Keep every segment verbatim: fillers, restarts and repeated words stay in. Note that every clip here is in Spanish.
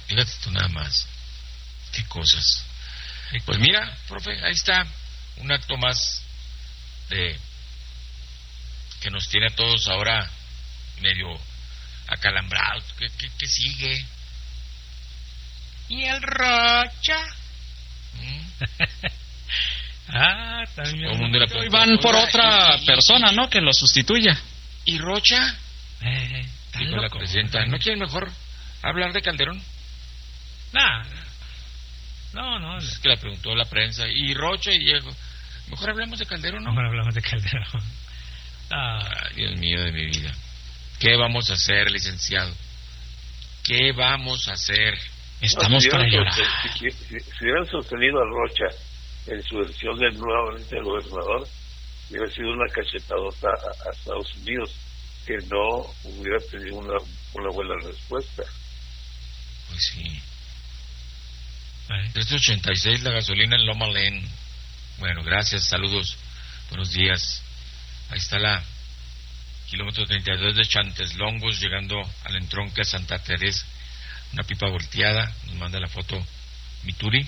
Fíjate tú nada más. Qué cosas. Pues mira, profe, ahí está un acto más de que nos tiene a todos ahora medio acalambrados. ¿Qué, qué, qué sigue? ¿Y el Rocha? ¿Mm? Ah, también. Todo el mundo le Y preguntó, van por oiga, otra y- y- persona, ¿no? Que lo sustituya. ¿Y Rocha? Eh, tan Dijo la loco. presidenta. ¿No quieren mejor hablar de Calderón? Nah, no, no. Es que le preguntó la prensa. ¿Y Rocha? Y dijo, mejor hablemos de Calderón, ¿no? Ahora hablamos de Calderón. Ah, Ay, Dios mío de mi vida. ¿Qué vamos a hacer, licenciado? ¿Qué vamos a hacer? Estamos No, si para hubieran llorar. sosten- Si, si- si hubieran sostenido a Rocha en su versión de nuevamente el gobernador, hubiera sido una cachetadota a, a Estados Unidos, que no hubiera tenido una, una buena respuesta. Pues sí. eh. Desde ochenta y seis la gasolina en Loma Len. Bueno, gracias, saludos, buenos días. Ahí está la kilómetro treinta y dos de Chanteslongos llegando al entronque a Santa Teresa. Una pipa volteada, nos manda la foto mi Turi.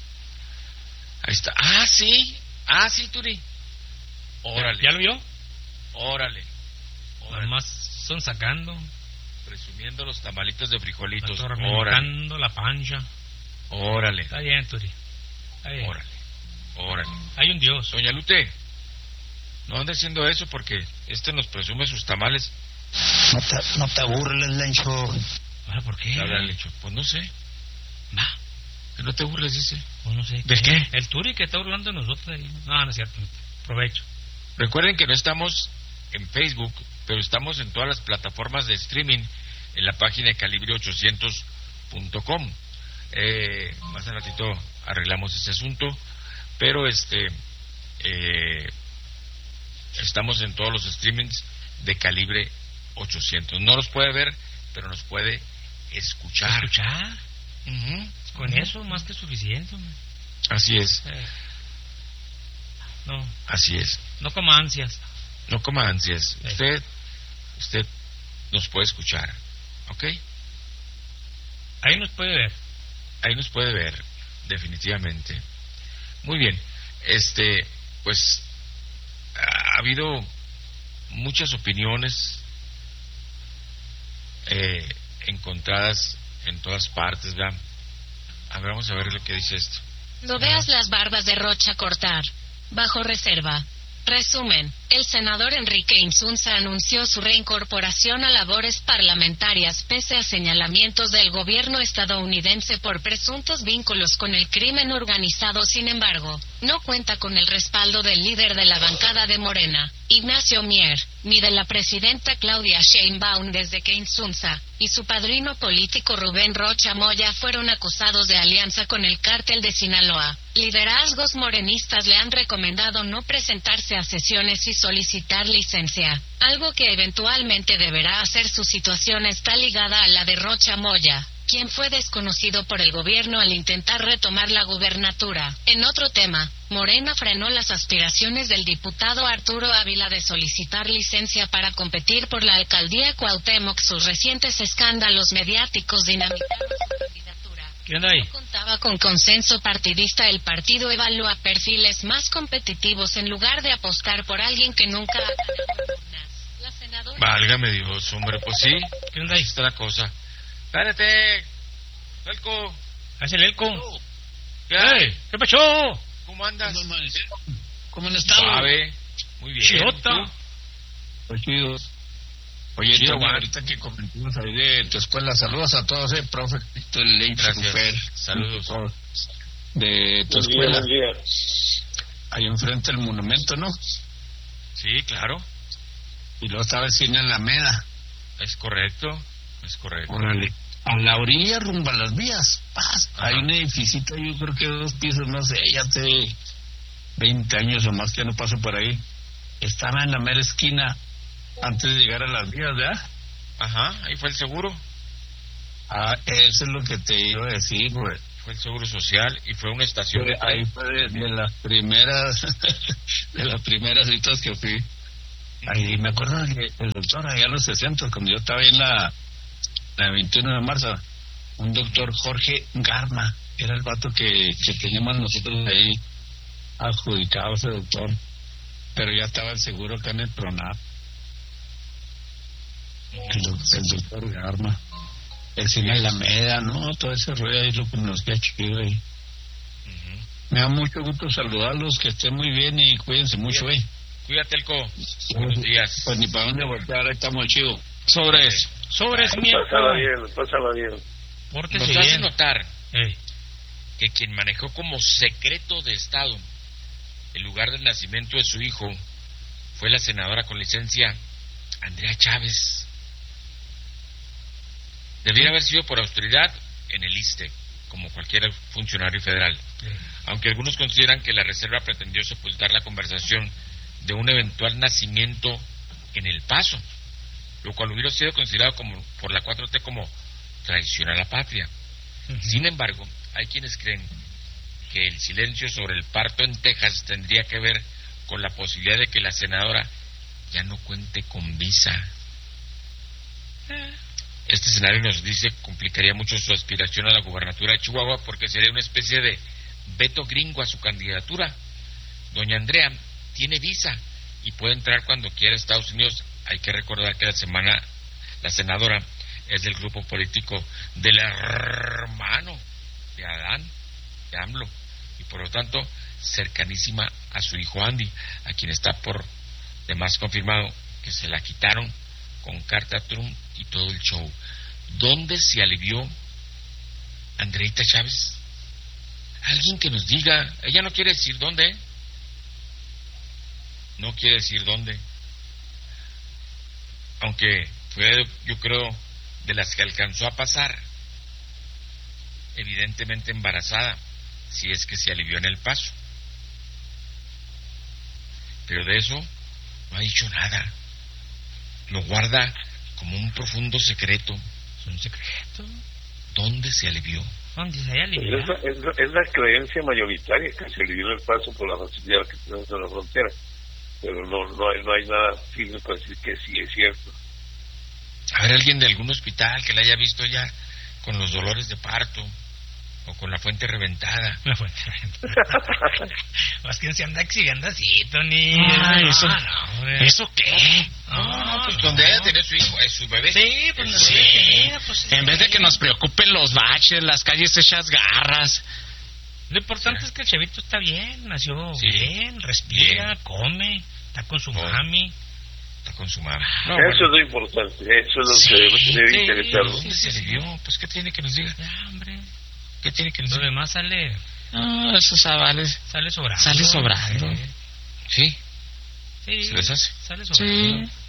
Ahí está. Ah, sí, ah, sí, Turi. Órale, ¿Ya lo vio? órale, órale. Nomás son sacando, Presumiendo los tamalitos de frijolitos. Órale, atormentando la pancha. órale, Está bien, Turi. Está bien. órale, órale. Hay un Dios. Doña Lute, no ande haciendo eso porque este nos presume sus tamales. No te, no te burles, Lencho. Ahora, ¿por qué? ¿Qué habla el hecho? Pues no sé. Va. Que no te burles, dice. Pues no sé. ¿De qué? El Turi que está burlando de nosotros ahí. No, no es cierto. Provecho. Recuerden que no estamos en Facebook, pero estamos en todas las plataformas de streaming en la página de calibre ochocientos punto com. Eh, más al ratito arreglamos ese asunto, pero este eh, estamos en todos los streamings de calibre ochocientos. No los puede ver, pero nos puede escuchar. ¿Escuchar? Ujú, Con ujú. eso más que suficiente, hombre. Así es, Eh. No, así es. no como ansias. No coma ansias. Sí. Usted, usted nos puede escuchar, ¿ok? Ahí nos puede ver. Ahí nos puede ver, definitivamente. Muy bien. Este, pues ha habido muchas opiniones eh, encontradas en todas partes, ¿verdad? A ver, vamos a ver lo que dice esto. No veas las barbas de Rocha cortar. Bajo reserva. Resumen, el senador Enrique Insunza anunció su reincorporación a labores parlamentarias pese a señalamientos del gobierno estadounidense por presuntos vínculos con el crimen organizado. Sin embargo, no cuenta con el respaldo del líder de la bancada de Morena, Ignacio Mier, ni de la presidenta Claudia Sheinbaum desde que Insunza y su padrino político Rubén Rocha Moya fueron acusados de alianza con el cártel de Sinaloa. Liderazgos morenistas le han recomendado no presentarse a sesiones y solicitar licencia, algo que eventualmente deberá hacer. Su situación está ligada a la de Rocha Moya, quien fue desconocido por el gobierno al intentar retomar la gubernatura. En otro tema, Morena frenó las aspiraciones del diputado Arturo Ávila de solicitar licencia para competir por la alcaldía Cuauhtémoc. Sus recientes escándalos mediáticos dinamitaron su candidatura. ¿Qué onda ahí? No contaba con consenso partidista. El partido evalúa perfiles más competitivos en lugar de apostar por alguien que nunca ha ganado urnas. La senadora... Válgame Dios, hombre, pues sí. ¿Qué onda ahí? Ahí está la cosa. Espérate, Elco. Haz el elco. ¿Qué hay? ¡Ey! ¿Qué pasó? ¿Cómo andas? ¿Cómo han estado? Suave. Muy bien. Chiota. ¿Tú? Pues chidos. Oye, Chido, Tony, Juan. ahorita que comentabas ahí de tu escuela, saludos a todos, eh, profe, el Lencho, Gracias. Fer, Saludos. todos. De tu Buen día, escuela, buen día. ahí enfrente del monumento, ¿no? Sí, claro. Y luego estaba el cine en la Alameda. Es correcto. Es correcto. Órale. A la orilla, rumbo a las vías. Paz. Ajá. Hay un edificito, yo creo que dos pisos, no sé, ya hace veinte años o más que no paso por ahí. Estaba en la mera esquina antes de llegar a las vías, ¿verdad? Ajá, ahí fue el seguro. Ah, eso es lo que te iba a decir, güey. Fue el seguro social y fue una estación de Ahí fue de, de las primeras, de las primeras citas que fui. Ahí me acuerdo que el doctor allá en los sesenta, cuando yo estaba ahí en la, la veintiuno de marzo, un doctor Jorge Garma, era el vato que, que teníamos nosotros ahí adjudicado ese doctor, pero ya estaba el seguro acá en el Pronap. El, el doctor Garma, el cine Alameda, no, todo ese rollo ahí lo conocía chido ahí. Uh-huh. Me da mucho gusto saludarlos, que estén muy bien y cuídense mucho, Cuídate, eh. Cuídate, Elco. Buenos días. Pues ni para dónde voltear, ahí estamos chido. Sobres, sobres, mi Pásala bien, pásala bien. Pórtese Nos hace bien. notar Ey. que quien manejó como secreto de Estado el lugar del nacimiento de su hijo fue la senadora con licencia Andrea Chávez. Debiera haber sido por austeridad en el ISSSTE, como cualquier funcionario federal. Sí. Aunque algunos consideran que la reserva pretendió sepultar la conversación de un eventual nacimiento en El Paso, lo cual hubiera sido considerado como por la cuatro T como traición a la patria. Uh-huh. Sin embargo, hay quienes creen que el silencio sobre el parto en Texas tendría que ver con la posibilidad de que la senadora ya no cuente con visa. Eh. Este escenario, nos dice, complicaría mucho su aspiración a la gubernatura de Chihuahua, porque sería una especie de veto gringo a su candidatura. Doña Andrea tiene visa y puede entrar cuando quiera a Estados Unidos. Hay que recordar que la semana la senadora es del grupo político del hermano de Adán, de AMLO, y por lo tanto cercanísima a su hijo Andy, a quien está por demás confirmado que se la quitaron con carta Trump y todo el show. ¿Dónde se alivió Andreita Chávez? Alguien que nos diga. Ella no quiere decir dónde. No quiere decir dónde. Aunque fue, yo creo, de las que alcanzó a pasar, evidentemente embarazada, si es que se alivió en El Paso. Pero de eso no ha dicho nada. Lo guarda como un profundo secreto. ¿Es un secreto? ¿Dónde se alivió? ¿Dónde se alivió? Es la, es, la, es la creencia mayoritaria que se alivió en El Paso por la facilidad que tenemos en la frontera. Pero no, no, hay, no hay nada firme para decir que sí es cierto. A ver, alguien de algún hospital que la haya visto ya con los dolores de parto o con la fuente reventada. La fuente reventada. Pues que se anda exhibiendo así, Tony. Ah, no, eso, no, ¿eso qué? No, no, pues donde ella tiene su hijo, es su bebé. Sí, pues no sí. sé. Pues, en vez de que nos preocupen los baches, las calles hechas garras. Lo importante es que el chavito está bien, nació sí. bien, respira, bien. Come, está con su oh. mami. Está con su mami. No, eso bueno. es lo importante, eso es lo sí, que debe, debe sí, interesarnos. ¿Dónde se alivió? Pues, ¿qué tiene que nos diga? Ya, hombre. ¿Qué tiene que nos diga? diga? Lo demás sale... No, eso sale... Sale sobrando. Sale sobrando. Sí. Sí. ¿Se les hace? Sale sobrando. Sí.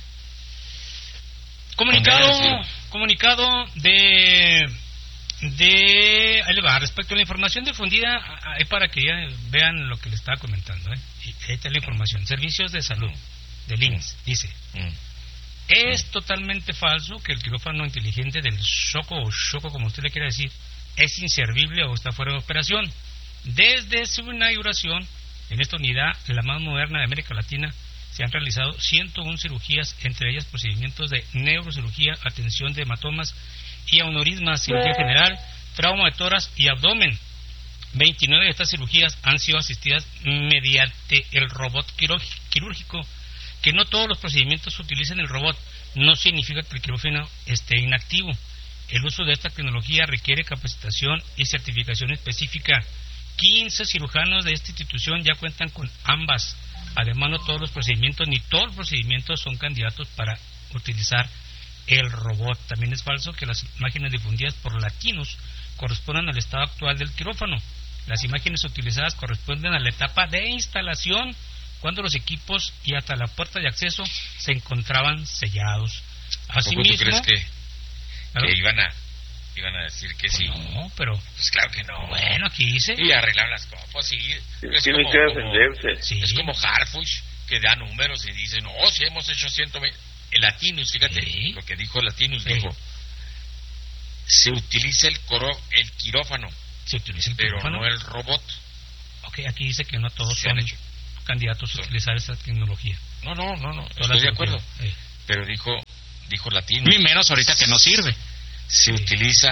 Comunicado, comunicado de... de ahí le va, respecto a la información difundida, es para que ya vean lo que le estaba comentando, ¿eh? Y ahí está la información. Servicios de salud del I M S S dice: mm. es mm. totalmente falso que el quirófano inteligente del Choco o Choco, como usted le quiera decir, es inservible o está fuera de operación. Desde su inauguración en esta unidad, la más moderna de América Latina, se han realizado ciento uno cirugías, entre ellas procedimientos de neurocirugía, atención de hematomas y aneurismas, cirugía general, trauma de tórax y abdomen. veintinueve de estas cirugías han sido asistidas mediante el robot quirúrgico. Que no todos los procedimientos utilicen el robot no significa que el quirófano esté inactivo. El uso de esta tecnología requiere capacitación y certificación específica. quince cirujanos de esta institución ya cuentan con ambas. Además, no todos los procedimientos ni todos los procedimientos son candidatos para utilizar el robot. También es falso que las imágenes difundidas por latinos correspondan al estado actual del quirófano. Las imágenes utilizadas corresponden a la etapa de instalación, cuando los equipos y hasta la puerta de acceso se encontraban sellados. Asimismo, ¿tú crees que, que iban a iban a decir que sí? No, pero pues claro que no. Bueno, aquí dice. Y arreglaron las cosas, sí. Es Tienen como, que defenderse. Como, sí. Es como Harfuch, que da números y dice, no, si hemos hecho ciento veinte. El Latinus, fíjate, sí. Lo que dijo Latinus, sí. Dijo, se utiliza el coro, el quirófano, se utiliza el pero quirófano, no el robot. Ok, aquí dice que no todos se son hecho. candidatos a utilizar esa tecnología. No, no, no, no, estoy de acuerdo. Sí. Pero dijo, dijo Latinus. Ni menos ahorita que no sirve. Se sí. utiliza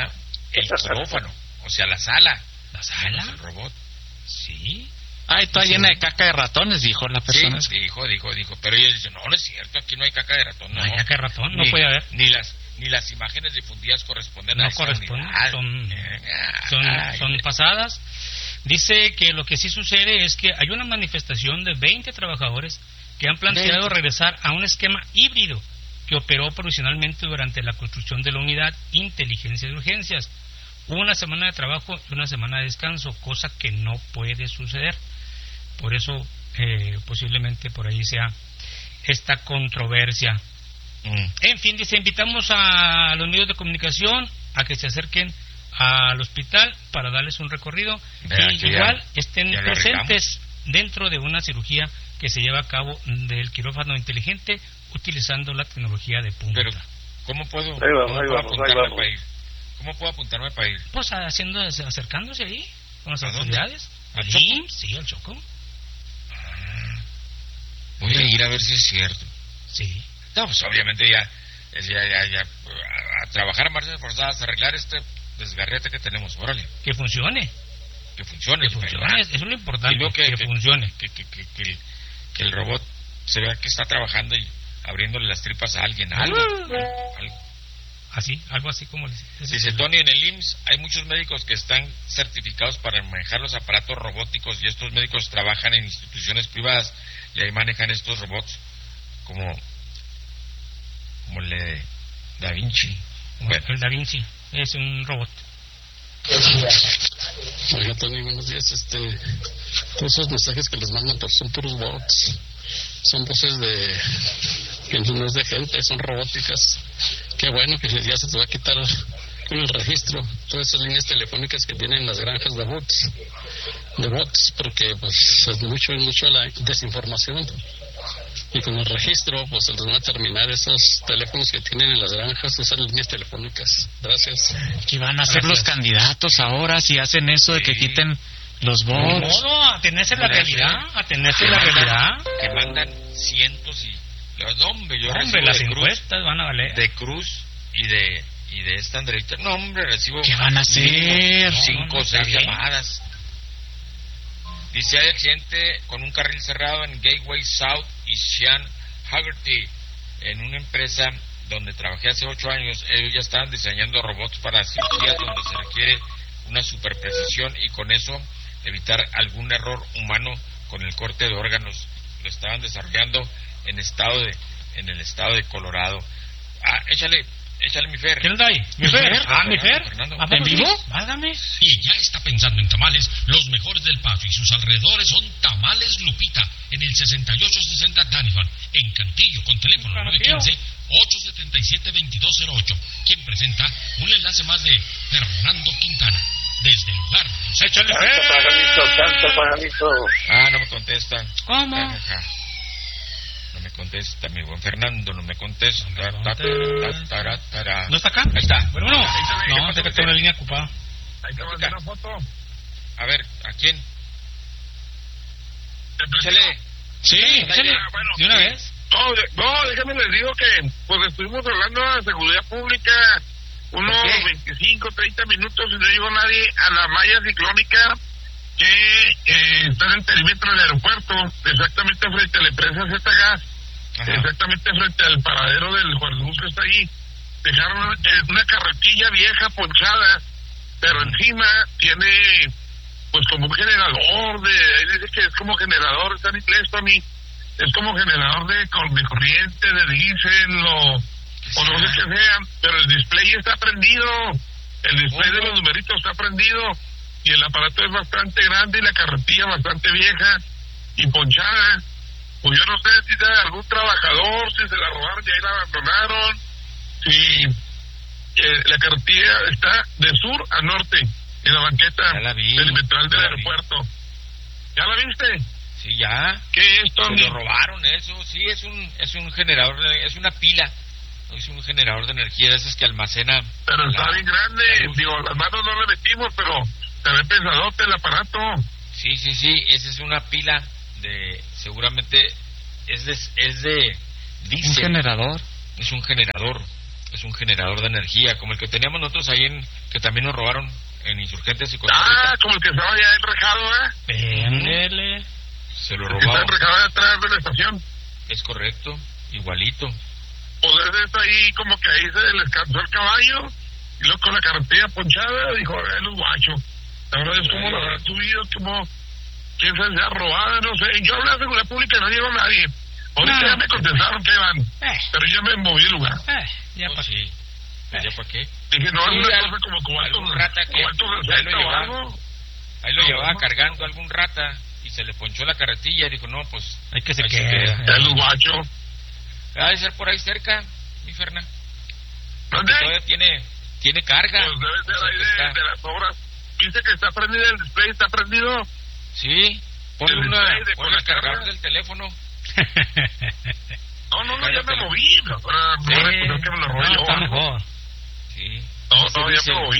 el quirófano, o sea, la sala. ¿La sala? El robot. Sí. Ah, está sí. llena de caca de ratones, dijo la persona. Sí, dijo, dijo, dijo. Pero ellos dicen, no, no es cierto, aquí no hay caca de ratón. No, no hay caca de ratón, no ni, puede haber. Ni las, ni las imágenes difundidas corresponden no a esa corresponden, unidad. son, ah, son, ay, son pasadas. Dice que lo que sí sucede es que hay una manifestación de veinte trabajadores que han planteado veinte regresar a un esquema híbrido que operó provisionalmente durante la construcción de la unidad Inteligencia de Urgencias. Una semana de trabajo y una semana de descanso, cosa que no puede suceder. Por eso, eh, posiblemente por ahí sea esta controversia. Mm. En fin, dice, invitamos a los medios de comunicación a que se acerquen al hospital para darles un recorrido Vea, y igual ya, estén ya presentes dentro de una cirugía que se lleva a cabo del quirófano inteligente utilizando la tecnología de punta. Pero, ¿cómo puedo, ahí vamos, ¿cómo ahí puedo vamos, apuntarme ahí para ir? ¿Cómo puedo apuntarme para ir? Pues haciendo, acercándose ahí con las autoridades. ¿Al Choco? Sí, al Choco. Ah, voy a ir a ver si es cierto. Sí. No, pues obviamente ya, ya, ya, ya a, a trabajar a marchas forzadas, a arreglar este desgarrete que tenemos, órale. Que funcione. Que funcione. Que funcione, es, es lo importante, que, que, que funcione. Que, que, que, que, el, que el robot se vea que está trabajando y abriéndole las tripas a alguien, algo. Uh, algo. Así, algo así como... Dice Tony, en el I M S S hay muchos médicos que están certificados para manejar los aparatos robóticos y estos médicos trabajan en instituciones privadas y ahí manejan estos robots como como el de Da Vinci. Bueno. El Da Vinci es un robot. Oiga, Tony, buenos días. Este, todos esos mensajes que les mandan pues, son puros bots. Son voces de... que no es de gente, son robóticas. Qué bueno que ya se te va a quitar con el registro todas esas líneas telefónicas que tienen las granjas de bots. De bots, porque pues es mucho, mucho la desinformación. Y con el registro, pues se les van a terminar esos teléfonos que tienen en las granjas, esas líneas telefónicas. Gracias. ¿Qué van a hacer Gracias. Los candidatos ahora si hacen eso de que sí. quiten los bots? No, no, atenerse a la realidad, atenerse a la realidad. Que mandan cientos y... No, hombre, yo hombre, recibo las de encuestas Cruz, van a valer. De Cruz y de y de esta Andreita. No, hombre, recibo... ¿Qué van a hacer? Cinco o no, no, seis llamadas. Dice, hay accidente con un carril cerrado en Gateway South y Sean Haggerty, en una empresa donde trabajé hace ocho años. Ellos ya estaban diseñando robots para cirugías donde se requiere una superprecisión y con eso evitar algún error humano con el corte de órganos. Lo estaban desarrollando en estado de en el estado de Colorado. Ah, échale, échale mi Fer. ¿Quién está ahí? ¿Mi Fer? Ah, mi Fer. ¿En vivo? Válgame. Y ya está pensando en tamales, los mejores del Paso y sus alrededores son Tamales Lupita, en el sesenta y ocho sesenta Danivan, en Cantillo, con teléfono nueve uno cinco, ocho siete siete, dos dos cero ocho. Quien presenta un enlace más de Fernando Quintana. Desde el lugar. ¡Échale Fer! ¡Canta, pajarito, canta, pajarito! Ah, no me contesta. ¿Cómo? Ajá. No me contesta, mi buen Fernando, no me contesta. No, me contesta. ¿No está acá? Ahí está. Bueno, no, no, te tengo la línea ocupada. Ahí te mandé una foto. A ver, ¿a quién? Échale. Sí, échale. Ah, bueno, ¿De una vez? No, de, no, déjame les digo que pues estuvimos hablando de seguridad pública unos veinticinco, treinta minutos y no llegó nadie a la malla ciclónica que eh, está en el perímetro del aeropuerto, exactamente frente a la empresa Z-Gas, exactamente frente al paradero del Juan Luz que está ahí. Dejaron eh, una carretilla vieja ponchada, pero encima tiene pues como un generador de, ahí dice que es como generador, está en inglés, Tony, es como generador de, de corriente, de diésel o, o no sé qué sea, pero el display está prendido, el display de los numeritos está prendido y el aparato es bastante grande y la carretilla bastante vieja y ponchada. Pues yo no sé si era algún trabajador, si se la robaron y ahí la abandonaron, si eh, la carretilla está de sur a norte en la banqueta perimetral del aeropuerto. Vi. ¿Ya la viste? Sí, ya. ¿Qué es, Tony? Se lo robaron eso, sí, es un es un generador, de, es una pila, es un generador de energía de esas que almacena. Pero la, está bien grande, digo, las manos no le metimos, pero se ve pesadote el aparato. Sí, sí, sí, esa es una pila de, seguramente, es de, es de diésel. Un generador. Es un generador. es un generador de energía, como el que teníamos nosotros ahí en, que también nos robaron en Insurgentes y Costa Rica. Ah, como el que estaba allá enrejado, ¿eh? Péndele. Se lo Está robaron. enrejado atrás de la estación. Es correcto, igualito. Pues ese está ahí, como que ahí se les cansó el caballo, y luego con la carretilla ponchada, dijo, es los guachos. La verdad es como lo habrán subido, como, quién sabe, sea robada, no sé. Yo hablé de seguridad pública y no llegó nadie. Ahorita No. ya me contestaron que van, Eh. pero yo me moví el lugar. Eh, ya Pues pa' sí, pues ya para qué. Dije, no, Sí, es una al- cosa como cuartos, algún rata que- cuartos ahí de lo sesenta o llevaba. algo. Ahí lo No, llevaba no. cargando algún rata y se le ponchó la carretilla y dijo, no, pues... Hay que se ahí quede. Es los guachos. Ha de ser por ahí cerca, mi Ferna. ¿Dónde? Todavía tiene, tiene carga. Pues debe ser O sea, ahí que de, está- de las obras. Dice que está prendido el display, está prendido. Sí, ponle el una, display de ponle con el la carga. cargador del teléfono. No, no, no, Carga ya el me teléfono. moví. Ahora no voy a poner que me lo robé no, yo. está ¿no? mejor. Sí. No, Ese no, ya dice- me moví.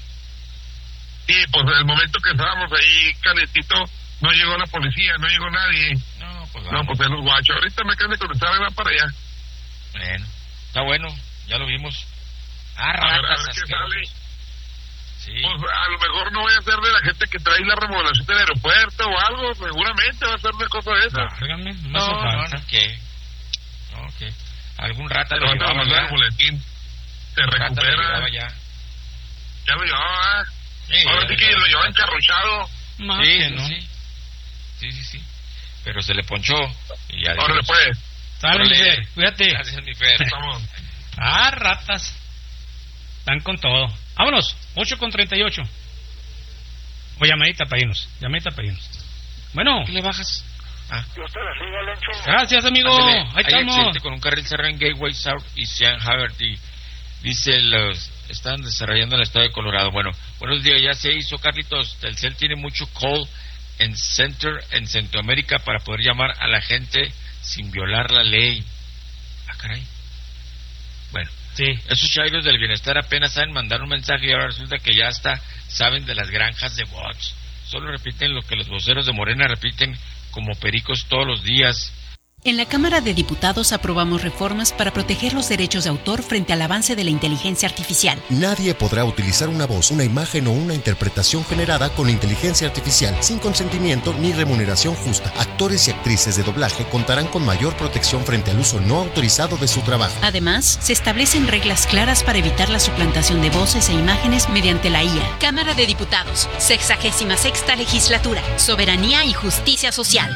Y pues en el momento que estábamos ahí calentito, no llegó la policía, no llegó nadie. No, pues No, vamos. pues es los guachos. Ahorita me acaban de contestar y van para allá. Bueno, está bueno, ya lo vimos. Ah, A ver, a ver ratas qué asquerosas. sale. Sí, Pues a lo mejor no voy a ser de la gente que trae la remodelación del aeropuerto o algo, seguramente va a ser una cosa de esas. Válgame, no no, hace no, falta. no, ¿qué? No, ¿qué? Algún rata Te lo van a llevaba mandar el ya. boletín. Se Algún rata lo recupera. llevaba ya. Ya lo llevaba. Sí, Ahora ya sí que lo llevaba encarruchado. Más Sí, que sí, no. sí. Sí, sí, sí. Pero se le ponchó y ya. Ahora adiós. después. Sale, mi Órale. Fer, cuídate. Gracias, mi Fer. Estamos. Ah, ratas. Están con todo. Vámonos, ocho con treinta y ocho. O llamadita para irnos. Llamadita para irnos. Bueno. ¿Qué le bajas? Ah. Gracias, amigo. Ándale, Ahí hay estamos. accidente con un carril cerrado en Gateway South y Sean Havert y dice los están desarrollando el estado de Colorado. Bueno, buenos días, ya se hizo, Carlitos. Telcel tiene mucho call en Center en Centroamérica para poder llamar a la gente sin violar la ley. Ah, caray. Bueno, Sí. esos chairos del bienestar apenas saben mandar un mensaje y ahora resulta que ya hasta saben de las granjas de bots. Solo repiten lo que los voceros de Morena repiten como pericos todos los días. En la Cámara de Diputados aprobamos reformas para proteger los derechos de autor frente al avance de la inteligencia artificial. Nadie podrá utilizar una voz, una imagen o una interpretación generada con inteligencia artificial sin consentimiento ni remuneración justa. Actores y actrices de doblaje contarán con mayor protección frente al uso no autorizado de su trabajo. Además, se establecen reglas claras para evitar la suplantación de voces e imágenes mediante la I A. Cámara de Diputados, sexagésima sexta legislatura, soberanía y justicia social.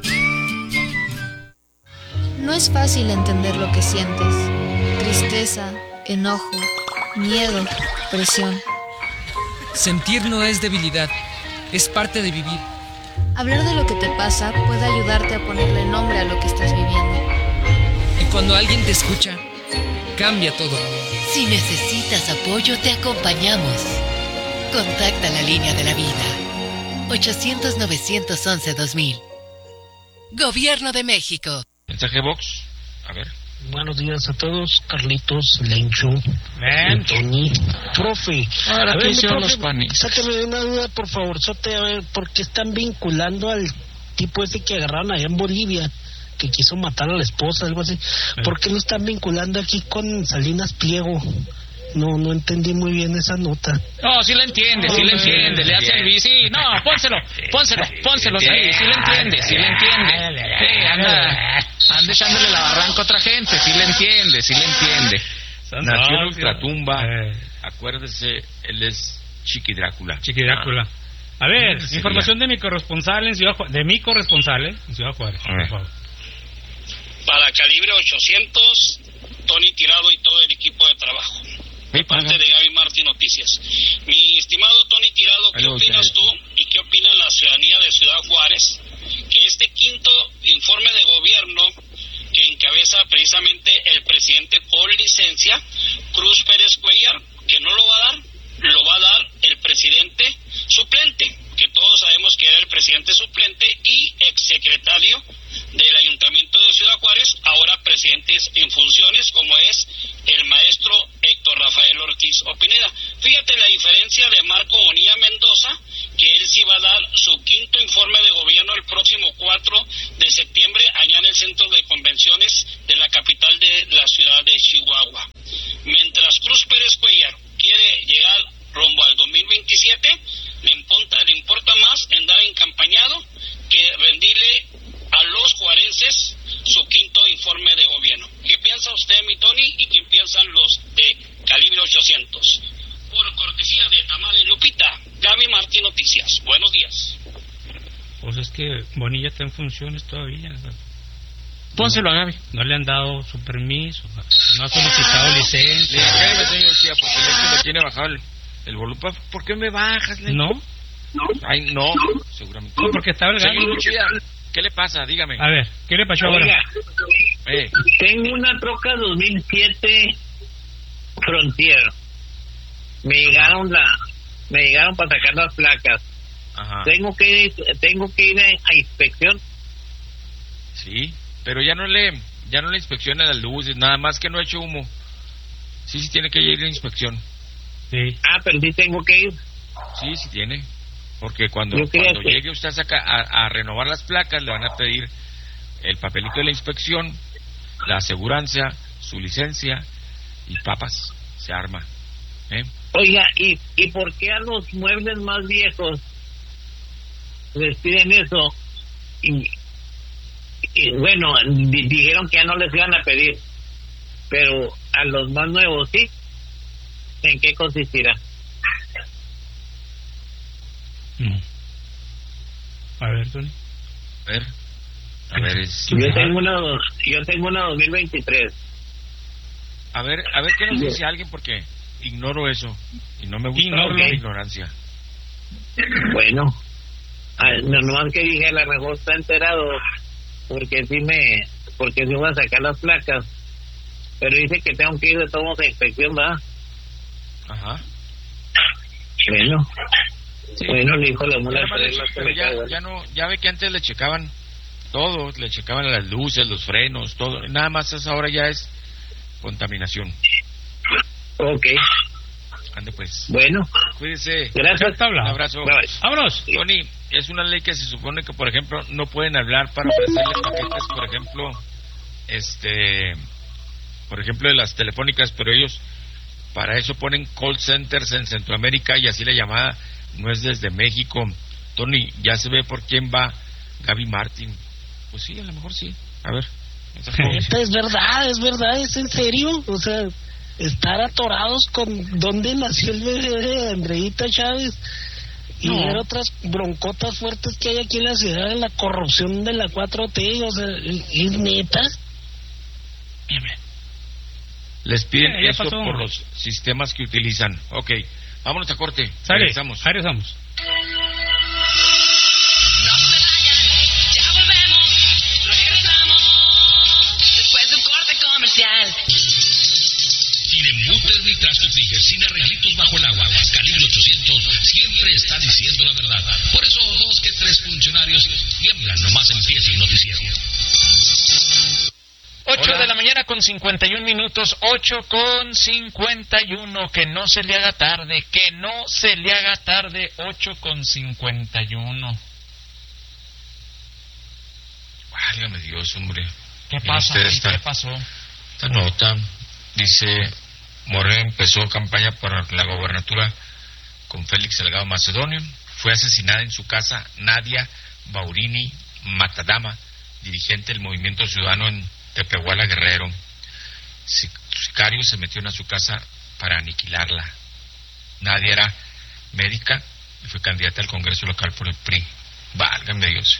No es fácil entender lo que sientes. Tristeza, enojo, miedo, presión. Sentir no es debilidad, es parte de vivir. Hablar de lo que te pasa puede ayudarte a ponerle nombre a lo que estás viviendo. Y cuando alguien te escucha, cambia todo. Si necesitas apoyo, te acompañamos. Contacta la línea de la vida. ochocientos, novecientos once, dos mil. Gobierno de México. Mensaje box. A ver. Buenos días a todos, Carlitos, Lencho, Ven. Tony, profe. Ahora, a ¿qué ver, mi hicieron profe, los panis? sáqueme de una duda, por favor, sote, a ver, ¿por qué están vinculando al tipo ese que agarraron allá en Bolivia, que quiso matar a la esposa, algo así? ¿Por qué lo están vinculando aquí con Salinas Pliego? No, no entendí muy bien esa nota. No, sí le entiende, sí le entiende, le hace el bici. No, pónselo, pónselo, pónselo, sí, sí le entiende, sí le entiende. Sí, anda, anda echándole la barranca a otra gente, sí le entiende, sí le entiende. Nació en Ultratumba. Acuérdese, él es Chiqui Drácula. Chiqui Drácula. A ver, Sí, información de mi corresponsal en Ciudad Juárez, de mi corresponsal eh, en Ciudad Juárez, por favor. Para Calibre ochocientos, Tony Tirado y todo el equipo de trabajo. De parte de Gaby Martín Noticias. Mi estimado Tony Tirado, ¿qué opinas tú y qué opina la ciudadanía de Ciudad Juárez? Que este quinto informe de gobierno que encabeza precisamente el presidente por licencia, Cruz Pérez Cuellar, que no lo va a dar, lo va a dar el presidente suplente, que todos sabemos que era el presidente suplente y exsecretario del Ayuntamiento de Ciudad Juárez, ahora presidentes en funciones, como es el maestro Héctor Rafael Ortiz Opineda. Fíjate la diferencia de Marco Bonilla Mendoza, que él sí va a dar su quinto informe de gobierno el próximo cuatro de septiembre allá en el centro de convenciones de la capital de la ciudad de Chihuahua. Mientras Cruz Pérez Cuellar quiere llegar rumbo al dos mil veintisiete, le importa, le importa más andar encampañado que rendirle a los juarenses su quinto informe de gobierno. ¿Qué piensa usted, mi Tony, y qué piensan los de Calibre ochocientos? Por cortesía de Tamales Lupita, Gaby Martín Noticias. Buenos días. Pues es que Bonilla está en funciones todavía. ¿Sabes? Pónselo a Gaby. No le han dado su permiso, no ha solicitado licencia. Le señor Lucía, porque el le tiene bajado el, el volumen. ¿Por qué me bajas? Le? ¿No? Ay, no, seguramente. No, porque estaba el gallo. Señor Lucía, ¿qué le pasa? Dígame. A ver, ¿qué le pasó ahora? Oiga, eh. tengo una troca dos mil siete Frontier. Me llegaron la, me llegaron para sacar las placas. Ajá. Tengo que ir, tengo que ir a, a inspección. Sí, pero ya no le, ya no le inspecciona las luces, nada más que no eche humo. Sí, sí tiene que ir a inspección. Sí. Ah, pero sí tengo que ir. Sí, sí tiene. Porque cuando, Yo cuando que... llegue usted a, saca, a, a renovar las placas, le van a pedir el papelito de la inspección, la aseguranza, su licencia y papas. Se arma. ¿Eh? Oiga, ¿y, ¿y por qué a los muebles más viejos les piden eso? Y, y bueno, di, dijeron que ya no les iban a pedir, pero a los más nuevos sí. ¿En qué consistirá? Mm. A ver, Tony. A ver. A ver, es... Yo tengo una, yo tengo una dos mil veintitrés. A ver, a ver qué nos dice alguien, porque ignoro eso y no me gusta Ignoro. la ignorancia. Bueno, no, nomás que dije, a lo mejor está enterado, porque sí me, porque sí voy a sacar las placas, pero dice que tengo que ir de todos a inspección, ¿verdad? Ajá. Bueno, sí. Bueno, le dijo la mula, Pero ya, pero ya, ya no, ya ve que antes le checaban todo, le checaban las luces, los frenos, todo, nada más es ahora ya es contaminación. Ok. Ande pues. Bueno. Cuídese. Gracias. Un abrazo. Bye. Vámonos. Tony, es una ley que se supone que, por ejemplo, no pueden hablar para ofrecerles paquetes, por ejemplo, este, por ejemplo, de las telefónicas, pero ellos para eso ponen call centers en Centroamérica y así la llamada no es desde México. Tony, ya se ve por quién va Gaby Martín. Pues sí, a lo mejor sí. A ver. Esta es verdad, es verdad, es en serio. O sea, estar atorados con dónde nació el bebé de Andreita Chávez y no. ver otras broncotas fuertes que hay aquí en la ciudad, de la corrupción de la cuatro T. O sea, ¿es neta? Les piden eh, eso pasó. por los sistemas que utilizan. Ok, vámonos a corte. Sale, Regresamos. regresamos. Sin embutes ni trastos Tiger, sin arreglitos bajo el agua. Calibre ochocientos siempre está diciendo la verdad. Por eso dos que tres funcionarios tiemblan nomás empieza el noticiero. ocho de la mañana con cincuenta y un minutos, ocho con cincuenta y uno, que no se le haga tarde, que no se le haga tarde, ocho con cincuenta y uno. Válgame Dios, hombre. ¿Qué Mira pasa? usted esta- ¿Qué pasó? Esta nota dice: Morena empezó campaña para la gobernatura con Félix Salgado Macedonio. Fue asesinada en su casa Nadia Baurini Matadama, dirigente del Movimiento Ciudadano en Tepehuala, Guerrero. Sicario se metieron a su casa para aniquilarla. Nadia era médica y fue candidata al Congreso local por el P R I. Válgame Dios.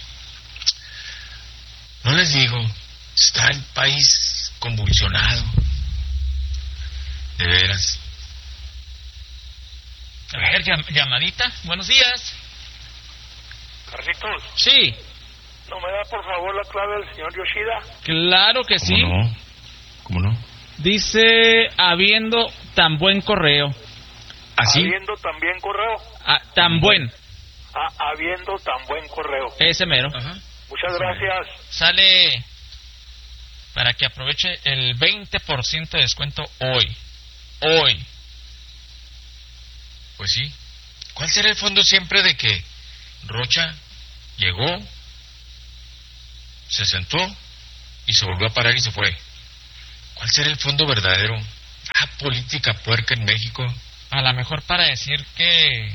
No les digo, está el país convulsionado. De veras. A ver, llam- llamadita. Buenos días. Carlitos, Sí, ¿no me da por favor la clave del señor Yoshida? claro que sí. ¿Cómo no? ¿Cómo no? Dice, habiendo tan buen correo. ¿Así? Habiendo también correo. Ah, tan buen. Ah, habiendo tan buen correo. Ese mero. Muchas gracias. Sale para que aproveche el veinte por ciento de descuento hoy. Hoy. Pues sí. ¿Cuál será el fondo siempre de que Rocha llegó, se sentó y se volvió a parar y se fue? ¿Cuál será el fondo verdadero? Ah, política puerca en México. A lo mejor para decir que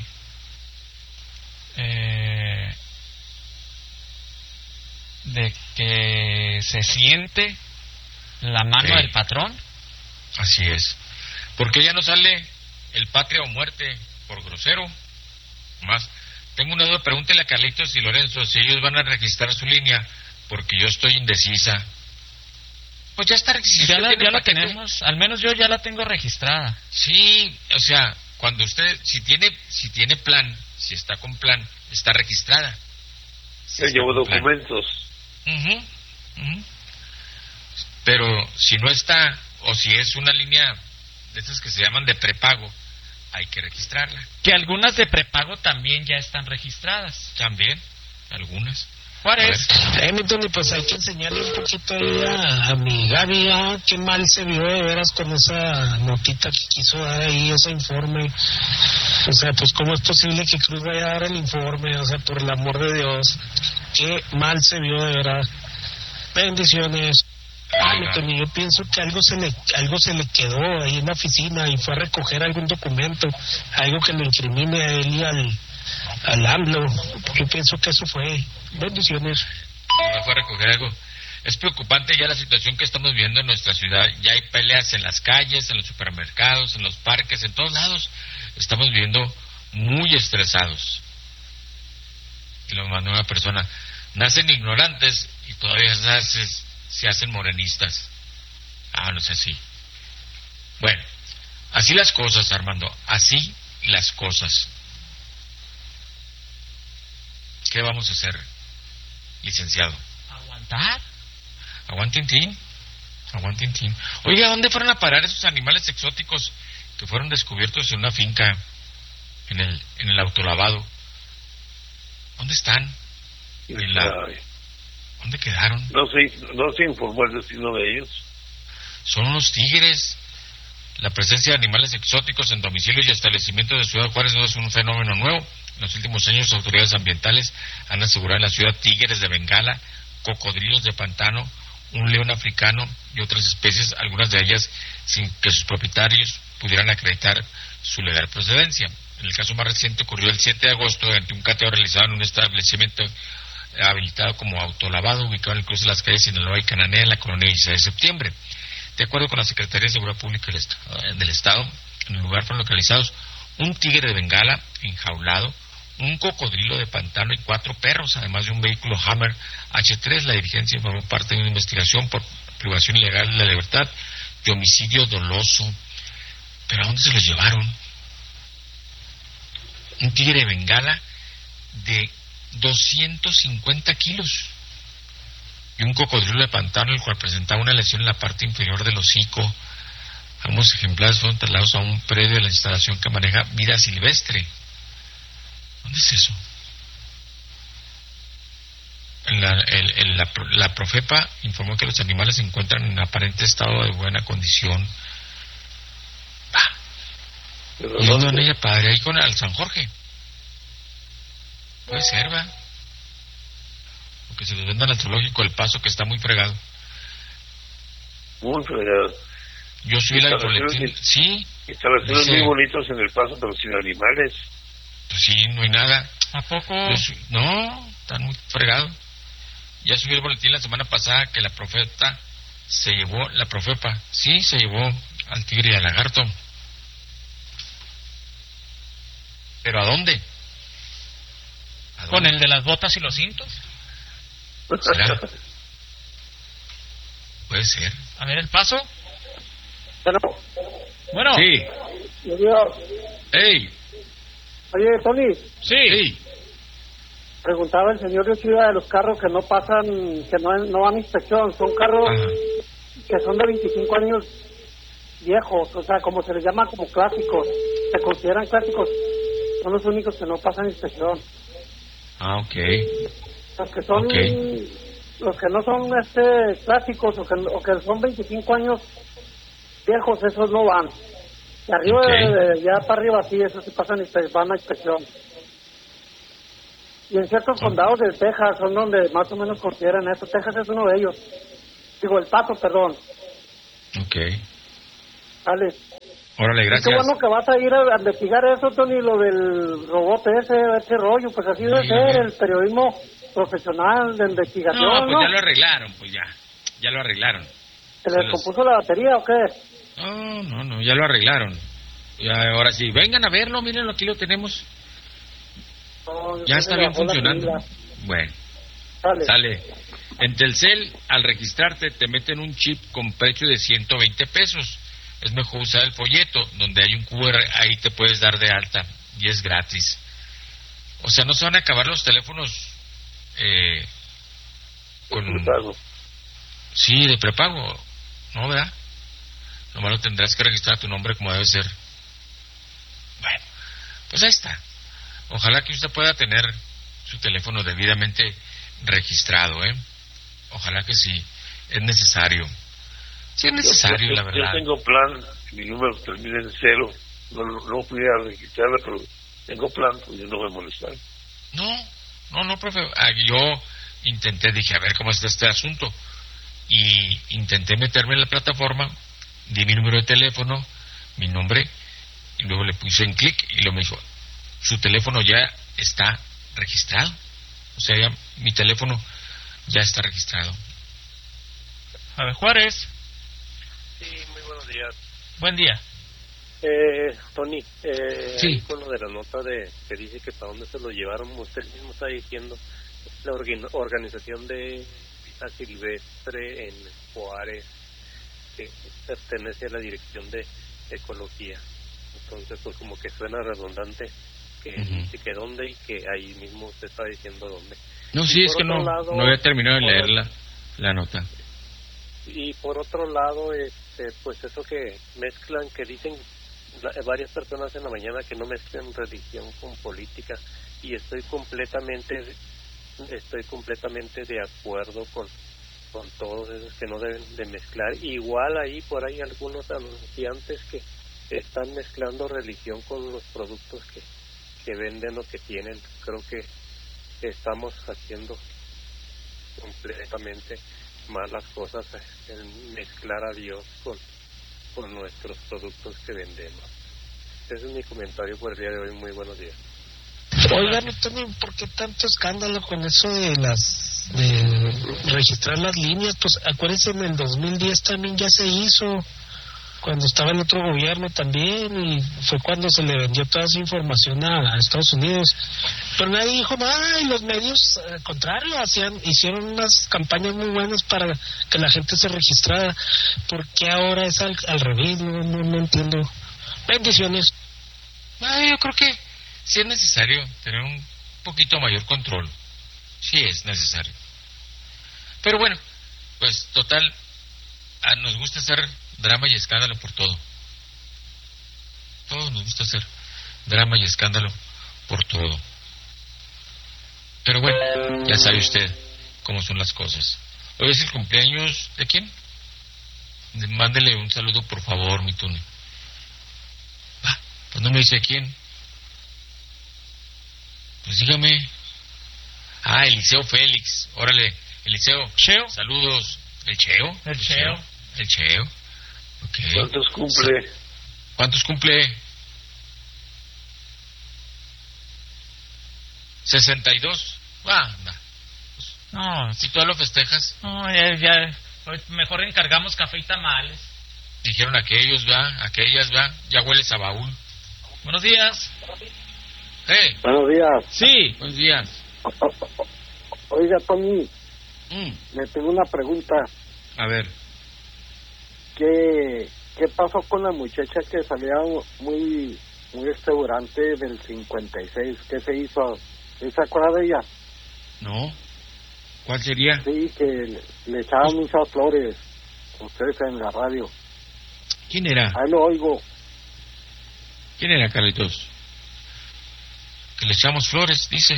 eh, de que se siente la mano Sí. del patrón. Así es. Porque ya no sale el patria o muerte por grosero. Más. Tengo una duda, pregúntele a Carlitos y Lorenzo si ellos van a registrar su línea, porque yo estoy indecisa. Pues ya está registrada. Ya la, ya la tenemos, al menos yo ya la tengo registrada. Sí, o sea, cuando usted, si tiene si tiene plan, si está con plan, está registrada. Se llevó documentos. Ujú, ujú. Pero si no está, o si es una línea de esas que se llaman de prepago, hay que registrarla. Que algunas de prepago también ya están registradas. También, algunas. Juárez. Eh, mi Tony, pues hay que enseñarle un poquito ahí a, a mi Gaby, ah, qué mal se vio de veras con esa notita que quiso dar ahí, ese informe. O sea, pues cómo es posible que Cruz vaya a dar el informe, o sea, por el amor de Dios, qué mal se vio de veras. Bendiciones. Ah, mi Tony, yo pienso que algo se le algo se le quedó ahí en la oficina y fue a recoger algún documento, algo que lo incrimine a él y al, al AMLO. Yo pienso que eso fue. Bendiciones. Me fue a recoger algo. Es preocupante ya la situación que estamos viendo en nuestra ciudad. Ya hay peleas en las calles, en los supermercados, en los parques, en todos lados. Estamos viviendo muy estresados. Y lo mandó una persona. Nacen ignorantes y todavía se, hace, se hacen morenistas. Ah, no sé si. Bueno, así las cosas, Armando. Así las cosas. ¿Qué vamos a hacer, licenciado? ¿Aguantar? Aguantintín. Aguantintín. Oiga, ¿dónde fueron a parar esos animales exóticos que fueron descubiertos en una finca en el en el autolavado? ¿Dónde están? En la... ¿Dónde quedaron? No se, no se informó el destino de ellos. Son unos tigres. La presencia de animales exóticos en domicilios y establecimientos de Ciudad Juárez no es un fenómeno nuevo. En los últimos años, autoridades ambientales han asegurado en la ciudad tigres de Bengala, cocodrilos de pantano, un león africano y otras especies, algunas de ellas sin que sus propietarios pudieran acreditar su legal procedencia. En el caso más reciente ocurrió el siete de agosto durante un cateo realizado en un establecimiento habilitado como autolavado ubicado en el cruce de las calles Sinaloa y Cananea en la colonia dieciséis de septiembre. De acuerdo con la Secretaría de Seguridad Pública del Estado, del Estado, en el lugar fueron localizados un tigre de Bengala enjaulado, un cocodrilo de pantano y cuatro perros, además de un vehículo Hammer H tres. La dirigencia formó parte de una investigación por privación ilegal de la libertad y homicidio doloso. ¿Pero a dónde se los llevaron? Un tigre de Bengala de doscientos cincuenta kilos y un cocodrilo de pantano, el cual presentaba una lesión en la parte inferior del hocico. Ambos ejemplares fueron trasladados a un predio de la instalación que maneja vida silvestre. ¿Dónde es eso? La, el, el, la, la Profepa informó que los animales se encuentran en aparente estado de buena condición. Ah. ¿Y dónde van ella, padre? Ahí con el San Jorge. Puede ser, ¿va? O que se los vendan al zoológico El Paso, que está muy fregado. Muy fregado. Yo subí la boletín, sí. Instalaciones dice, muy bonitos en El Paso, pero sin animales. Pues sí, no hay nada. ¿A poco? Su, no, están muy fregados. Ya subí el boletín la semana pasada que la Profeta se llevó, la Profepa, sí, se llevó al tigre y al lagarto. ¿Pero a dónde? ¿A dónde? ¿Con el de las botas y los cintos? ¿Será? Puede ser. A ver, el paso. Bueno. Bueno. Sí. ¡Ey! Oye, Tony. Sí. Sí. Preguntaba el señor de Ciudad de los carros que no pasan, que no, no van a inspección. Son carros Ajá. que son de veinticinco años viejos, o sea, como se les llama como clásicos. Se consideran clásicos. Son los únicos que no pasan inspección. Ah, ok. Los que son... Okay. Los que no son este clásicos o que, o que son veinticinco años viejos, esos no van. De arriba, Okay. de, de ya para arriba, sí, eso sí pasan y van a inspección. Y en ciertos condados de Texas son donde más o menos consideran eso. Texas es uno de ellos. Digo, El Paso, perdón. Ok. Dale. Órale, Y gracias. qué bueno que vas a ir a, a investigar eso, Tony, lo del robot ese, ese rollo. Pues así debe Sí, ser sí. el periodismo profesional de investigación, No, ¿no? pues ya lo arreglaron, pues ya. Ya lo arreglaron. ¿Se Se les los- compuso la batería o qué? No, no, no, ya lo arreglaron. Ya, ahora sí, vengan a verlo, mírenlo, aquí lo tenemos. No, Ya se está me bien bajó la funcionando. pila. Bueno, Sale. sale. En Telcel, al registrarte, te meten un chip con precio de ciento veinte pesos. Es mejor usar el folleto, donde hay un Q R, ahí te puedes dar de alta y es gratis. O sea, no se van a acabar los teléfonos eh, con... Prepago. Sí, de prepago, ¿no, verdad? Nomás lo tendrás que registrar a tu nombre como debe ser. Bueno, pues ahí está. Ojalá que usted pueda tener su teléfono debidamente registrado, ¿eh? Ojalá que sí, es necesario. Sí es necesario, yo, yo, la verdad. Yo tengo plan, mi número termina en cero. No, no fui a registrarla, pero tengo plan, pues yo no voy a molestar. No, no, no, profe. Ah, yo intenté, dije, a ver cómo está este asunto. Y intenté meterme en la plataforma, di mi número de teléfono, mi nombre, y luego le puse en clic y luego me dijo, su teléfono ya está registrado. O sea, ya mi teléfono ya está registrado. A ver, Juárez. Sí, muy buenos días. Buen día. Eh, Tony, eh, Sí. ahí con lo de la nota de que dice que para dónde se lo llevaron, usted mismo está diciendo, la orga- organización de vida silvestre en Juárez, que pertenece a la Dirección de Ecología. Entonces, pues como que suena redundante que Ujú. dice que dónde y que ahí mismo usted está diciendo dónde. No, Y sí, es por que otro no, lado- no había terminado de por leer otro- la, la nota. Y por otro lado, este, pues eso que mezclan, que dicen la- varias personas en la mañana que no mezclen religión con política, y estoy completamente, estoy completamente de acuerdo con, con todos esos que no deben de mezclar. Igual ahí por ahí algunos anunciantes que están mezclando religión con los productos que, que venden o que tienen. Creo que estamos haciendo completamente malas cosas en mezclar a Dios con, con nuestros productos que vendemos. Ese es mi comentario por el día de hoy. Muy buenos días. Oigan, Tony, ¿por qué tanto escándalo con eso de las de registrar las líneas? Pues acuérdense, en el dos mil diez también ya se hizo, cuando estaba el otro gobierno también, y fue cuando se le vendió toda esa información a, a Estados Unidos. Pero nadie dijo nada, y los medios, al contrario, hacían, hicieron unas campañas muy buenas para que la gente se registrara. ¿Por qué ahora es al, al revés? No, no, no entiendo. Bendiciones. Ah, yo creo que sí es necesario tener un poquito mayor control. Sí es necesario. Pero bueno, pues total, a, nos gusta hacer drama y escándalo por todo. Todos nos gusta hacer drama y escándalo por todo. Pero bueno, ya sabe usted cómo son las cosas. Hoy es el cumpleaños de quién. Mándele un saludo por favor, mi Tony. Ah, pues no me dice quién. Pues dígame. Ah, Eliseo Félix. Órale, Eliseo. Cheo. Saludos. ¿El Cheo? El Cheo. El Cheo. Okay. ¿Cuántos cumple? ¿Cuántos cumple? sesenta y dos. Ah, anda. No, Si tú lo festejas, no, ya, ya, hoy mejor encargamos café y tamales. dijeron aquellos, va, aquellas, va, ya hueles a baúl. Buenos días. Hey, Buenos días. Sí. buenos días. Oiga, Tony, Mm, le tengo una pregunta. a ver, ¿Qué, qué pasó con la muchacha que salía muy muy restaurante del cincuenta y seis? ¿Qué se hizo? ¿Se acuerda de ella? no. ¿Cuál sería? Sí, que le, le echaban muchas flores. Ustedes en la radio. ¿Quién era? Ahí lo oigo. ¿Quién era, Carlitos? Que le echamos flores, dice.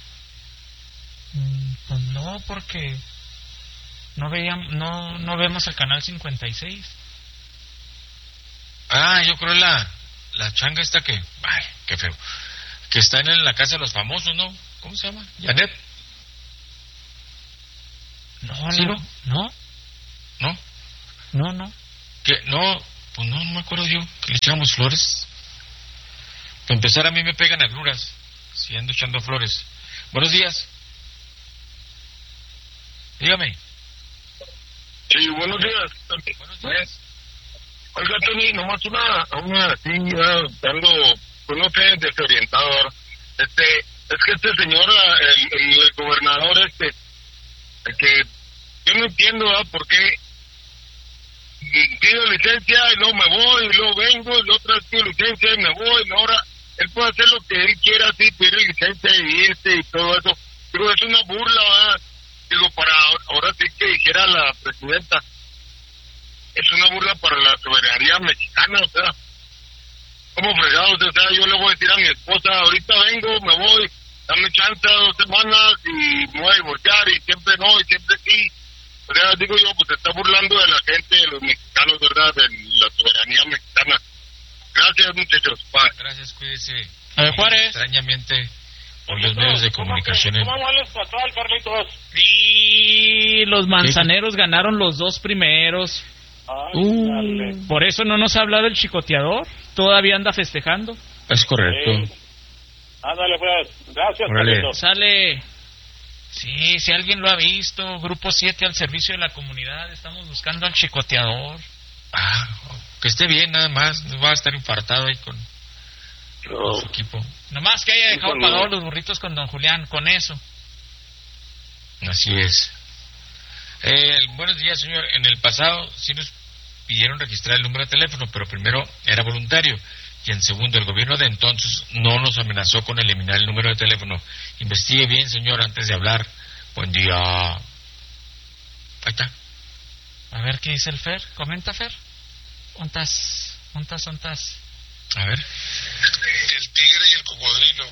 Mm, Pues no, porque no veíamos, no, no vemos el canal cincuenta y seis. Ah, Ah, yo creo la, la changa esta que... Ay, qué feo. Que está en la casa de los famosos, ¿no? ¿Cómo se llama? ¿Janet? No, ¿Sí, no, no. ¿No? No, no. Que no, pues no, no me acuerdo yo. Que le echamos flores. Para empezar, a mí me pegan agruras. Si ando echando flores. Buenos días. Dígame. Sí, buenos días. Buenos días. Oiga, Tony, nomás una, una así, ya dando, pues no sé, desorientado ahora. Este, es que este señor, el, el, el gobernador este, el que yo no entiendo, ¿verdad? ¿Por qué pido licencia y luego me voy, y luego vengo, y luego otra vez pido licencia y me voy, y ahora él puede hacer lo que él quiera, así, pedir licencia y irse y todo eso, pero es una burla, ¿verdad? Digo, para ahora sí que dijera la presidenta, es una burla para la soberanía mexicana, o sea, como fregados, o sea, yo le voy a decir a mi esposa, ahorita vengo, me voy, dame chance dos semanas y me voy a divorciar, y siempre no, y siempre sí. O sea, digo yo, pues se está burlando de la gente, de los mexicanos, ¿verdad?, de la soberanía mexicana. Gracias, muchachos. Bye. Gracias, cuídese. A ver, Juárez. Extrañamente, por los medios de comunicación. ¿Cómo va el estatal, Carlitos? Y los manzaneros ganaron los dos primeros. Ay, Uh, por eso no nos ha hablado el chicoteador. Todavía anda festejando. Es correcto. Sí. Ándale, pues. Gracias, Órale. Carlitos. Sale. Sí, si alguien lo ha visto, Grupo siete al servicio de la comunidad, estamos buscando al chicoteador. Ah, que esté bien, nada más. No va a estar infartado ahí con, No. con su equipo. Nomás que haya dejado Sí, pagados no. los burritos con don Julián, con eso. Así es. Eh, buenos días, señor. En el pasado sí nos pidieron registrar el número de teléfono, pero primero era voluntario. Y en segundo, el gobierno de entonces no nos amenazó con eliminar el número de teléfono. Investigue bien, señor, antes de hablar. Buen día. Ahí está. A ver qué dice el Fer. Comenta, Fer. ¿Ontas? ¿Ontas? ¿Ontas? A ver. El tigre y el cocodrilo.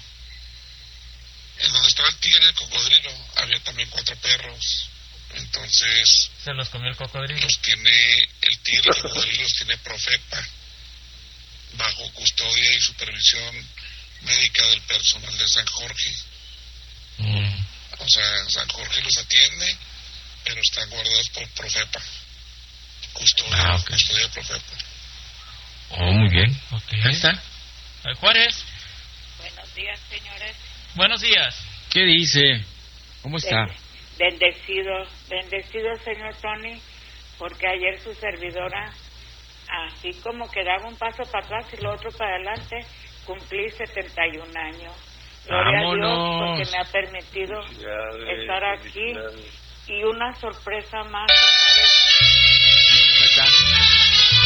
En donde estaba el tigre y el cocodrilo había también cuatro perros. Entonces Se los comió el cocodrilo. los tiene el tigre y el cocodrilo los tiene Profepa bajo custodia y supervisión médica del personal de San Jorge. Mm. O sea, San Jorge los atiende, pero están guardados por Profepa. Custodia, Ah, ok. custodia de Profepa. Oh, muy bien. Ok. Ahí está. A ver, Juárez. Buenos días, señores. Buenos días. ¿Qué dice? ¿Cómo está? Bendecido, bendecido, señor Tony, porque ayer su servidora, así como que daba un paso para atrás y lo otro para adelante, cumplí setenta y un años. Gloria a Dios ¡Vámonos! porque me ha permitido Felicidades, estar aquí. felicidades. Y una sorpresa más, señores. Ahí está.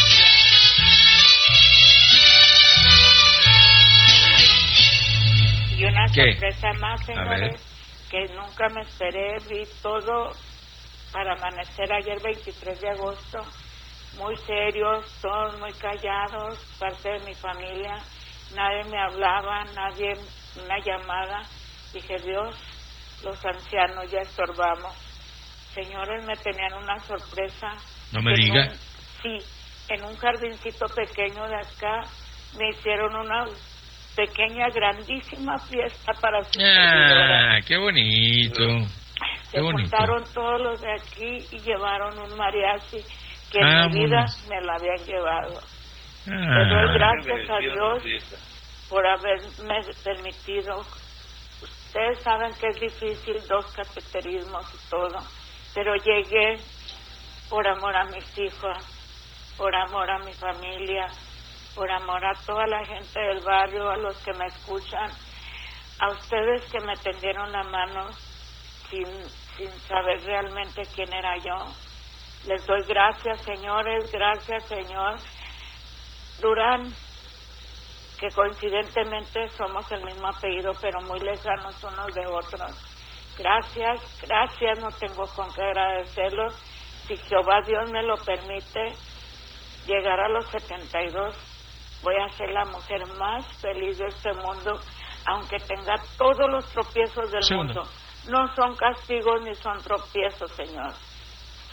Y una ¿Qué? sorpresa más, A señores, ver. que nunca me esperé, vi todo para amanecer ayer veintitrés de agosto, muy serios, todos muy callados, parte de mi familia, nadie me hablaba, nadie, una llamada, dije, Dios, los ancianos ya estorbamos. Señores, me tenían una sorpresa. No me En diga. un- sí, en un jardincito pequeño de acá, me hicieron una pequeña, grandísima fiesta para su servidora. Ah, qué bonito. Se Qué bonito. juntaron todos los de aquí y llevaron un mariachi que Ah, en mi vida vámonos. me lo habían llevado. Ah. Le doy gracias a Bendecido, Dios sí. por haberme permitido. Ustedes saben que es difícil, dos cateterismos y todo, pero llegué por amor a mis hijos, por amor a mi familia, por amor a toda la gente del barrio, a los que me escuchan, a ustedes que me tendieron la mano sin, sin saber realmente quién era yo. Les doy gracias, señores, gracias, Señor. Durán, que coincidentemente somos el mismo apellido, pero muy lejanos unos de otros. Gracias, gracias, no tengo con qué agradecerlos. Si Jehová Dios me lo permite, llegar a los setenta y dos, voy a ser la mujer más feliz de este mundo, aunque tenga todos los tropiezos del Segundo. mundo. No son castigos ni son tropiezos, Señor.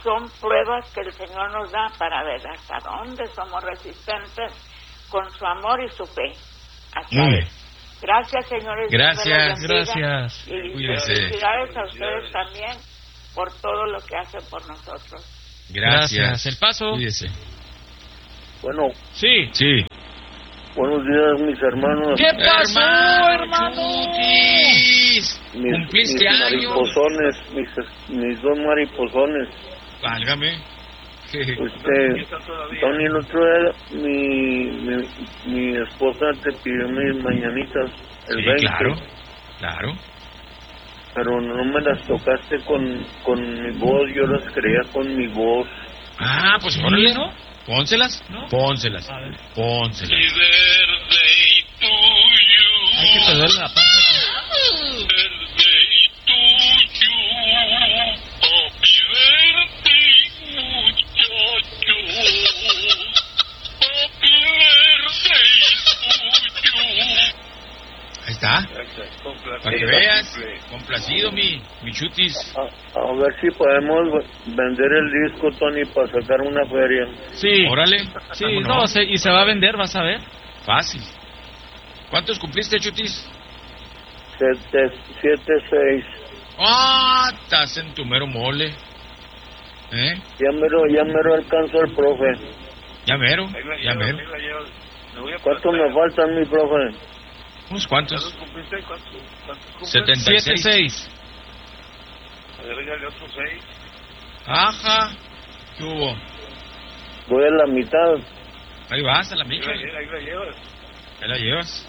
son pruebas que el Señor nos da para ver hasta dónde somos resistentes con su amor y su fe. Hasta Muy ahí. bien. Gracias, señores. Gracias, Dios me los bendiga. gracias. Y Cuídense. felicidades a ustedes también por todo lo que hacen por nosotros. Gracias. Gracias. El paso. Cuídese. Bueno, Sí. Sí. buenos días, mis hermanos. ¿Qué pasó, hermano? Chutis. Mis, Cumpliste mis años. mariposones, mis, mis dos mariposones. Válgame. Usted, Tony, el otro día mi, mi, mi esposa te pidió mis mañanitas el Sí, veinte, claro. Claro. pero no me las tocaste con, con mi voz, yo las creía con mi voz. Ah, pues Sí, órale, ¿no? Pónselas. ¿No? Pónselas. A ver. Pónselas. Hay que te duele la panza. Ahí está. Para que veas. Complacido, mi, mi Chutis. A, a ver si podemos vender el disco, Tony, para sacar una feria. Sí. Órale. Sí, ¿Cómo no, se- y se va a vender, vas a ver. Fácil. ¿Cuántos cumpliste, Chutis? Siete, siete, seis. Ah, estás en tu mero mole. ¿Eh? Ya mero, ya mero alcanzo al profe. Ya mero, ya mero. ¿Cuánto me faltan, mi profe? ¿Unos cuantos? Siete, setenta y siete, seis. seis. Agrégale otros seis. Ajá. ¿Qué hubo? Voy a la mitad. Ahí vas, a la Ahí micha. la, ahí la llevas. Ahí la llevas.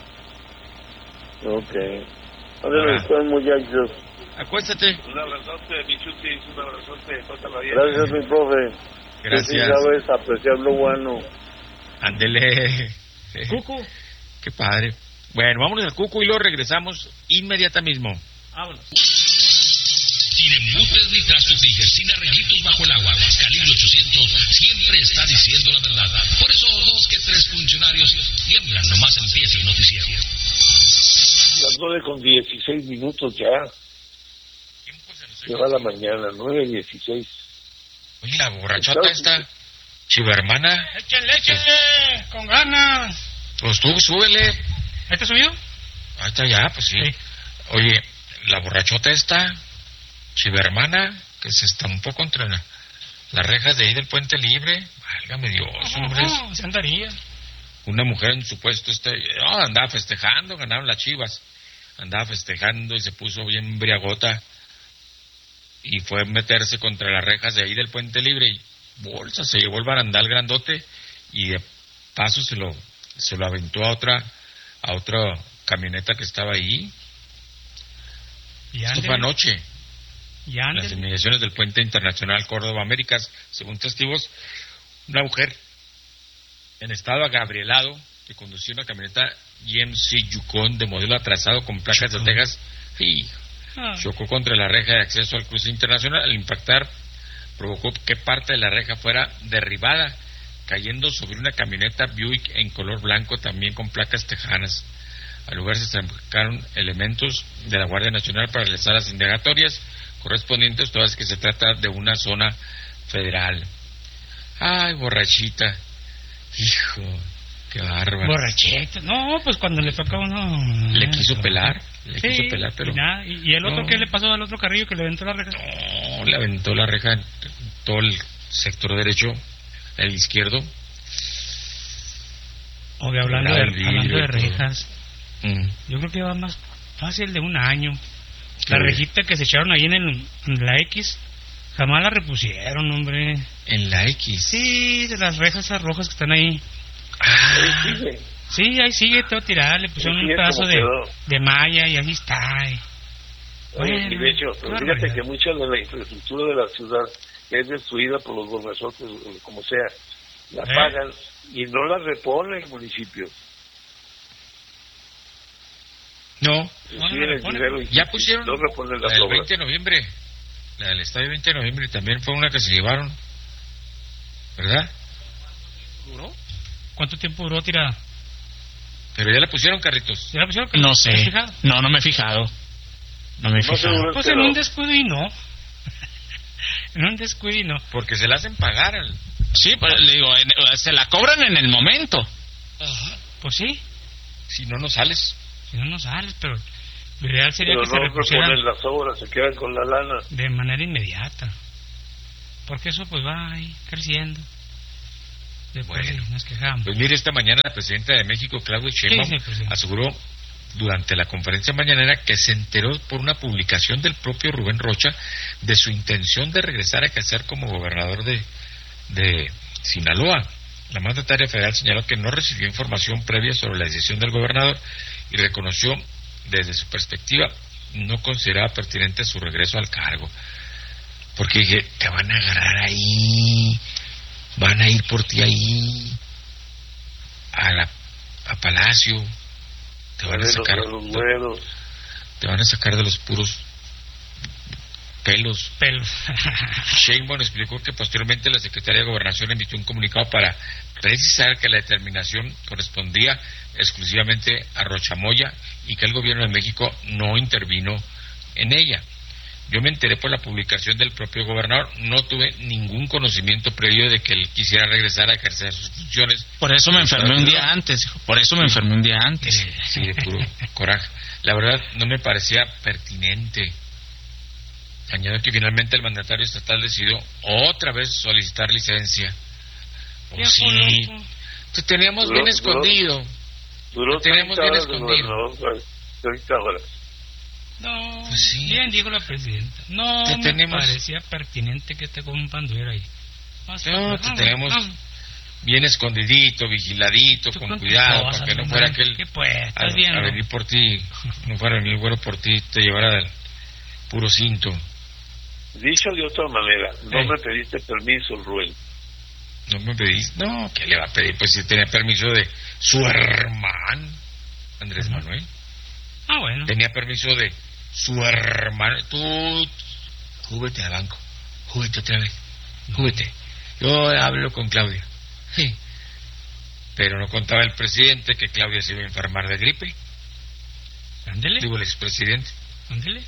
Ok. Ahora. Ahora después, muchachos. Acuéstate. Un abrazote, mi Chutis, un abrazote. Pásala bien. Gracias, mi profe. Gracias. Tú sí sabes apreciar lo bueno. Ándele. Cucu. Qué padre. Bueno, vámonos al Cucu y luego regresamos inmediata mismo. Vámonos. Sin embutes ni trastos dijes, sin arreglitos bajo el agua. Calibre ochocientos siempre está diciendo la verdad. Por eso dos que tres funcionarios tiemblan nomás empieza el noticiero. Las nueve con dieciséis minutos ya. Lleva la mañana, nueve dieciséis. Oye, la borrachota esta, chiva hermana, Échenle, échenle, con ganas. pues tú súbele. ¿Ahí te subió? Ahí está ya, pues sí. Sí. Oye, la borrachota esta, chiva hermana, que se estampó contra la- las rejas de ahí del Puente Libre. Válgame Dios, hombre. No, se andaría. Una mujer en su puesto este, oh, andaba festejando, ganaron las Chivas. Andaba festejando y se puso bien embriagota. Y fue a meterse contra las rejas de ahí del Puente Libre y bolsa, se llevó el barandal grandote y de paso se lo se lo aventó a otra a otra camioneta que estaba ahí. Y Esto ándele. fue anoche. Y En las ándele. inmediaciones del Puente Internacional Córdoba Américas, según testigos, una mujer en estado agabrielado que conducía una camioneta G M C Yukon de modelo atrasado con placas de Texas y Ah. chocó contra la reja de acceso al cruce internacional. Al impactar, provocó que parte de la reja fuera derribada, cayendo sobre una camioneta Buick en color blanco, también con placas tejanas. Al lugar se acercaron elementos de la Guardia Nacional para realizar las indagatorias correspondientes, todas que se trata de una zona federal. Ay, borrachita. Hijo, qué bárbaro. Borracheta. No, pues cuando le toca a uno... Le quiso pelar, le Sí, quiso pelar, pero y, nada. ¿Y, y el otro no. qué le pasó al otro carrillo que le aventó la reja? no, le aventó la reja en todo el sector derecho, el izquierdo. Oye, hablando, de, Pelaba el vidrio hablando de y todo. rejas, Mm. yo creo que va más fácil de un año. La Sí. rejita que se echaron ahí en, el, en la X, jamás la repusieron, hombre. En la X. Sí, de las rejas esas rojas que están ahí. Ah, Sí, ahí sigue todo tirado, le pusieron Sí, un sigue pedazo como de, quedó. de malla y ahí está. eh. Oye, Bueno, y de hecho, qué pero barbaridad. fíjate que mucha de la infraestructura de la ciudad que es destruida por los borrachotes, o como sea, la ¿Eh? pagan y no la repone el municipio. no, Reciben el dinero y ya pusieron no reponen la las del obras. veinte de noviembre, la del estadio veinte de noviembre también fue una que se llevaron, ¿verdad? ¿Duró? ¿Cuánto tiempo duró tirada? Pero ya la pusieron, carritos. ¿Ya la pusieron? No ¿Te has sé. fijado? No, no me he fijado. No me he No fijado. seguro. Pues Pero- en un descuido y no. En un descuido y no. Porque se la hacen pagar. Al... Sí, pues le digo, en, se la cobran en el momento. Ajá. Pues sí. Si no, no sales. Si no, no sales, pero lo ideal sería pero que no se repusieran reponen las obras, se quedan con la lana. De manera inmediata. Porque eso pues va ahí creciendo. Después bueno, nos quejamos. Pues mire, esta mañana la presidenta de México, Claudia Sheinbaum, sí, sí, aseguró durante la conferencia mañanera que se enteró por una publicación del propio Rubén Rocha de su intención de regresar a ejercer como gobernador de, de Sinaloa. La mandataria federal señaló que no recibió información previa sobre la decisión del gobernador y reconoció desde su perspectiva no consideraba pertinente su regreso al cargo. Porque dije, te van a agarrar ahí, van a ir por ti ahí a la a Palacio, te van a sacar los te van a sacar de los puros pelos. Pelos. Sheinbaum explicó que posteriormente la Secretaría de Gobernación emitió un comunicado para precisar que la determinación correspondía exclusivamente a Rocha Moya y que el gobierno de México no intervino en ella. Yo me enteré por la publicación del propio gobernador, no tuve ningún conocimiento previo de que él quisiera regresar a ejercer sus funciones. Por eso me enfermé un día antes, hijo. Por eso me enfermé un día antes. Sí, de puro coraje. La verdad, no me parecía pertinente. Añado que finalmente el mandatario estatal decidió otra vez solicitar licencia. Oh, sí. Te teníamos bien escondido. Duró Te teníamos bien escondido. treinta horas. No, pues sí. Bien dijo la presidenta. No te me tenemos... parecía pertinente que este compa anduviera ahí. Más no, te tenemos bien escondidito, vigiladito, con, con cuidado, cosas, para que no fuera aquel pues, a, bien, a ¿no? venir por ti, no fuera a venir güero por ti, te llevara del puro cinto. Dicho de otra manera, no eh. me pediste permiso, Rubén. No me pediste, no, ¿qué le va a pedir? Pues si tenía permiso de su hermano, Andrés uh-huh. Manuel. Ah, bueno. Tenía permiso de su hermano. Tú, júbete al banco, júbete otra vez, júbete. Yo hablo con Claudia. Sí. Pero no contaba el presidente que Claudia se iba a enfermar de gripe. Ándele. Digo, el expresidente. Ándele.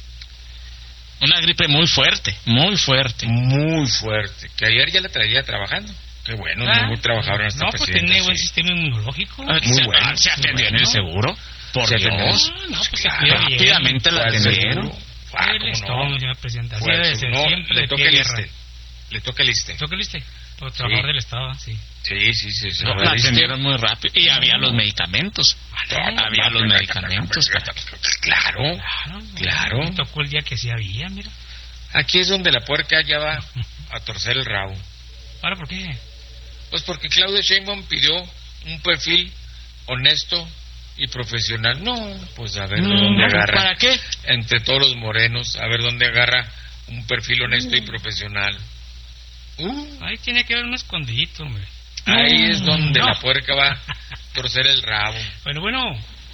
Una gripe muy fuerte, muy fuerte. Muy fuerte. Que ayer ya la traía trabajando. Qué bueno, ah, muy trabajador en esta no, pues tiene buen sí. sistema inmunológico. Ah, muy bueno. ¿Se atendió en el seguro? Por Dios. No, no, pues claro, rápidamente la atendieron. Ah, el estómago, señor presidente. Así debe ser. No, siempre le toca el liste. Le toca el liste. ¿Le toca el liste? Por trabajador sí. del Estado, sí. Sí, sí, sí. sí no, la atendieron muy rápido. Y había los medicamentos. Ah, había los medicamentos. Claro, claro. Me tocó el día que sí había, mira. Aquí es donde la puerca ya va a torcer el rabo. ¿Ahora por qué? Pues porque Claudia Sheinbaum pidió un perfil honesto y profesional. No, pues a ver no, de dónde agarra. ¿Para qué? Entre todos los morenos, a ver dónde agarra un perfil honesto uh. y profesional. Uh. Ahí tiene que haber un escondidito, hombre. Ahí uh, es donde no. la puerca va a torcer el rabo. Bueno, bueno.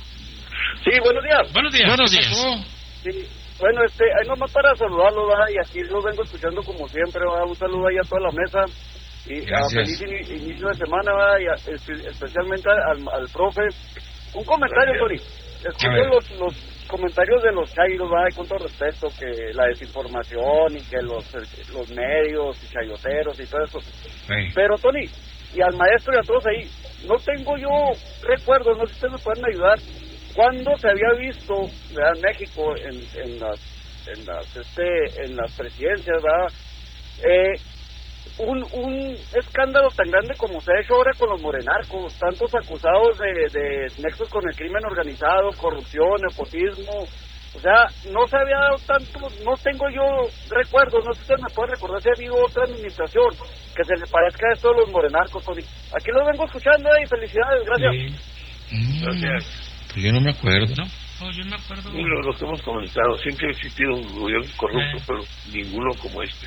Sí, buenos días. Buenos días. Buenos días. Sí. Bueno, este, ahí nomás para saludarlo, ¿verdad? Y aquí lo vengo escuchando como siempre, ¿verdad? Un saludo ahí a toda la mesa. Y a feliz in- inicio de semana, ¿verdad? Y a, es, especialmente al, al profe. Un comentario, Tony. Escucho los, los comentarios de los chairos, ¿verdad? Y con todo respeto, que la desinformación y que los, los medios y chayoteros y todo eso. Sí. Pero, Tony, y al maestro y a todos ahí, no tengo yo recuerdos, no sé si ustedes me pueden ayudar. ¿Cuándo se había visto, ¿verdad? En México en, en las en las este en las presidencias, ¿verdad? Eh, un un escándalo tan grande como se ha hecho ahora con los morenarcos, tantos acusados de, de nexos con el crimen organizado, corrupción, nepotismo, o sea, no se había dado tanto, no tengo yo recuerdos, no sé si usted me puede recordar si ha habido otra administración que se le parezca a esto de los morenarcos, Tony. Aquí los vengo escuchando y felicidades, gracias. Sí. Mm. Gracias. Yo no me acuerdo. No, no yo me acuerdo. Sí, lo, lo que hemos comentado, siempre ha existido un gobierno corrupto, eh. pero ninguno como este.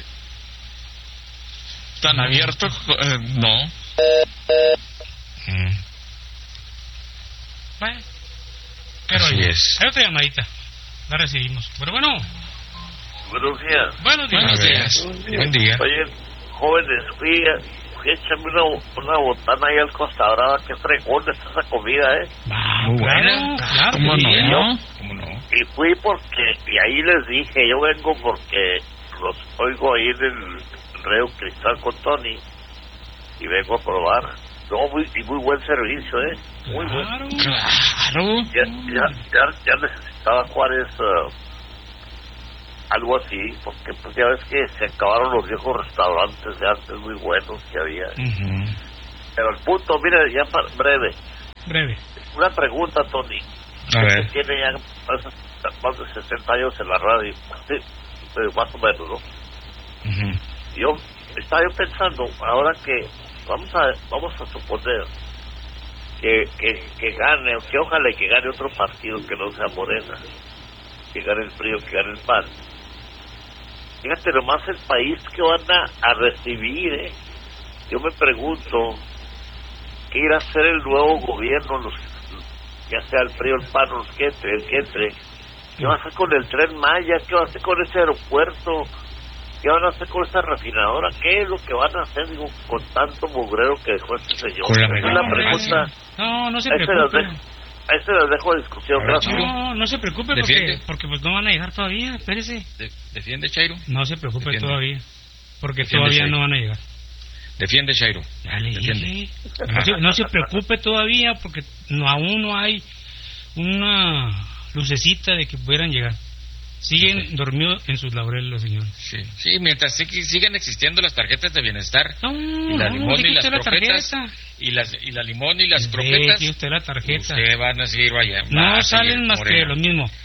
¿Tan abierto? Eh, no. Mm. Bueno, pero así hay, es. Hay otra llamadita. La recibimos. Pero bueno. Buenos días. Buenos días. Buenos días. Buenos días. Buen día. Oye, jóvenes, fui échame una, una botana ahí al Costa Brava, qué fregón está esa comida, ¿eh? Ah, muy buena. Claro, ¿Cómo no? ¿Cómo no? Y fui porque, y ahí les dije, yo vengo porque los oigo ahí en el traigo cristal con Tony y vengo a probar. No, muy, y muy buen servicio, ¿eh? Muy claro, buen. Claro. Ya, ya, ya, ya necesitaba Juárez uh, algo así, porque pues ya ves que se acabaron los viejos restaurantes de antes muy buenos que había. Uh-huh. Pero el punto, mire, ya para, breve. Breve. Una pregunta, Tony. A ver. Que tiene ya más, más de sesenta años en la radio, sí, más o menos, ¿no? Uh-huh. Yo estaba yo pensando, ahora que vamos a vamos a suponer que, que, que gane, que ojalá que gane otro partido que no sea Morena, que gane el P R I o que gane el P A N. Fíjate nomás el país que van a, a recibir, ¿eh? Yo me pregunto, ¿qué irá a hacer el nuevo gobierno, los, ya sea el P R I o el P A N, los que entre, el que entre? ¿Qué va a hacer con el Tren Maya? ¿Qué va a hacer con ese aeropuerto? ¿Qué van a hacer con esa refinadora? ¿Qué es lo que van a hacer, digo, con tanto mugrero que dejó este señor? Con la Esa es la pregunta. No, no se Ahí se las preocupe. dejo, ahí se las dejo a discusión. Gracias. No, no se preocupe porque, Defiende. porque pues no van a llegar todavía, espérese. De- ¿Defiende, Chairo? No se preocupe Defiende. todavía, porque Defiende, todavía Chairo. no van a llegar. Defiende, Chairo. Ya le Defiende. dije. No se, no se preocupe todavía porque no, aún no hay una lucecita de que pudieran llegar. Siguen dormidos en sus laureles los señores. Sí, sí, mientras sig- sigan existiendo las tarjetas de bienestar No, y la no, limón deje y las usted la croquetas tarjeta. y las y la limón y las Deje croquetas, usted la tarjeta. usted van a seguir allá. No va a seguir salen más Morena. que lo mismo.